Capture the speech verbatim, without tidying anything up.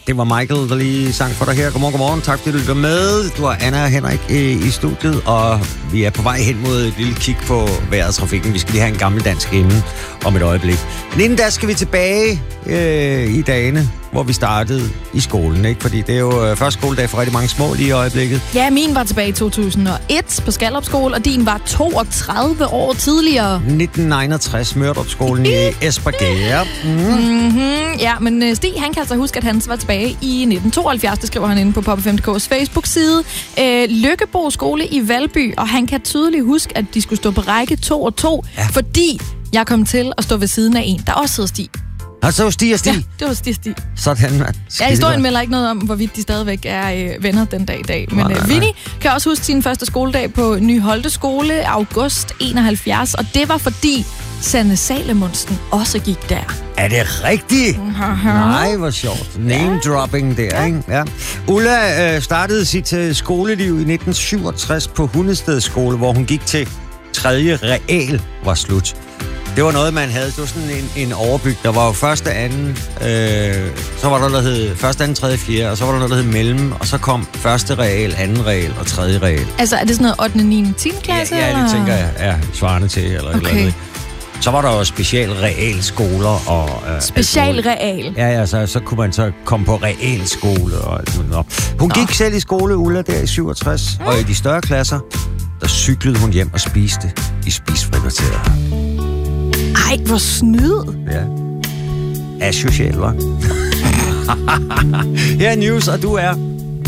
det var Michael, der lige sang for dig her. Godmorgen, godmorgen. Tak fordi du lytter med. Du har Anna og Henrik øh, i studiet, og vi er på vej hen mod et lille kig på vejret trafikken. Vi skal lige have en gammel dansk inden om et øjeblik. Men inden da skal vi tilbage øh, i dagene, hvor vi startede i skolen, ikke? Fordi det er jo øh, første skoledag for rigtig mange små lige i øjeblikket. Ja, min var tilbage i to tusind og et på Skallerup Skole, og din var toogtredive år tidligere. nitten enogtres, Mørdrup-skolen i Espergærde. Mm. Mm-hmm. Ja, men Stig, han kan altså huske, at han var tilbage i nitten tooghalvfjerds. Det skriver han inde på Pop fem punktum dk's Facebook-side. Øh, Lykkebo skole i Valby, og han kan tydeligt huske, at de skulle stå på række to og to, ja. Fordi jeg kom til at stå ved siden af en, der også hedder Stig. Og så var Stig og Stig? Ja, det var Stig og Stig. Sådan, mand. Ja, historien melder ikke noget om, hvorvidt de stadigvæk er øh, venner den dag i dag. Men nej, nej, øh, Vinnie kan også huske sin første skoledag på Ny Holte Skole, august enoghalvfjerds, og det var fordi Sanne Salomonsen også gik der. Er det rigtigt? Uh-huh. Nej, hvor sjovt. Name-dropping der, ja. Ikke? Ja. Ulla øh, startede sit øh, skoleliv i nitten syvogtres på Hundested Skole, hvor hun gik til tredje real var slut. Det var noget, man havde. Det var sådan en, en overbyg. Der var jo første, anden, øh, så var der noget, der hed første, anden, tredje, fjerde, og så var der noget, der hed mellem, og så kom første real, anden real og tredje real. Altså, er det sådan noget ottende, niende, tiende klasse? Ja, ja, det tænker jeg er svarende til, eller okay. Eller andet. Så var der jo special realskoler og... Øh, special real? Ja, ja, så, så kunne man så komme på realskole og alt sådan noget. Hun gik Nå. selv i skole, Ulla, der i syvogtres, mm. og i de større klasser, der cyklede hun hjem og spiste i spisfrikvarteret. Ej, hvor snyd. Ja. Asocial, hva'? Her er News, og du er...